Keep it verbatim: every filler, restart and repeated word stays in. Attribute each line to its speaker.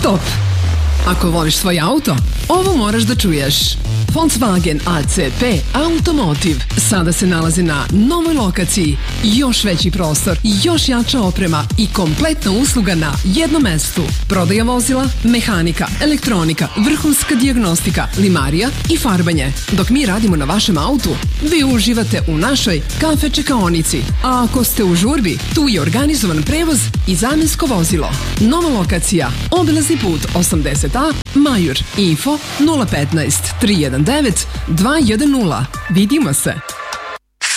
Speaker 1: Stop! Ako voliš svoj auto, ovo moraš da čuješ. Volkswagen A C P Automotive sada se nalazi na novoj lokaciji. Još veći prostor, još jača oprema i kompletna usluga na jednom mestu. Prodaja vozila, mehanika, elektronika, vrhunska dijagnostika, limarija i farbanje. Dok mi radimo na vašem autu, vi uživate u našoj kafe čekaonici. A ako ste u žurbi, tu je organizovan prevoz i zamjensko vozilo. Nova lokacija, obilazni put osamdeset A, Majur. Info nula petnaest tri jedan devet dva jedan nula. Vidimo se!